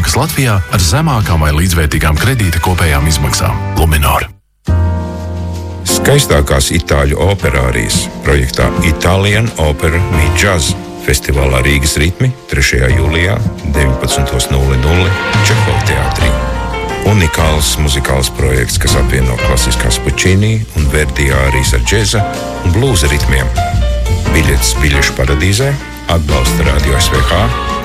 bankas Latvijā ar zemākām vai līdzvērtīgām kredīta kopējām izmaksām. Luminor. Skaistākās itāļu operārijas projektā Italian Opera Meet Jazz festivālā Rīgas ritmi 3. jūlijā 19:00 Čehova teātrī. Unikāls muzikāls projekts, kas apvieno klasiskās Pučīnī un Verdi ārijas ar džeza un blūza ritmiem. Biļetes biļešu paradīzē, atbalsta Radio SVH